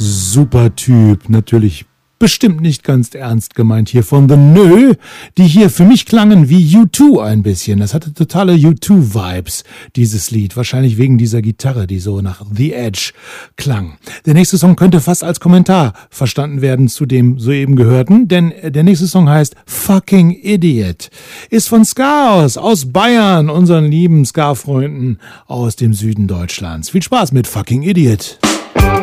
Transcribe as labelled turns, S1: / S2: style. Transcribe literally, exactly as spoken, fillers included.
S1: super Typ, natürlich bestimmt nicht ganz ernst gemeint hier von The Nö, die hier für mich klangen wie U zwei ein bisschen. Das hatte totale U zwei Vibes, dieses Lied. Wahrscheinlich wegen dieser Gitarre, die so nach The Edge klang. Der nächste Song könnte fast als Kommentar verstanden werden zu dem soeben gehörten, denn der nächste Song heißt Fucking Idiot. Ist von Skaos aus Bayern, unseren lieben Ska-Freunden aus dem Süden Deutschlands. Viel Spaß mit Fucking Idiot.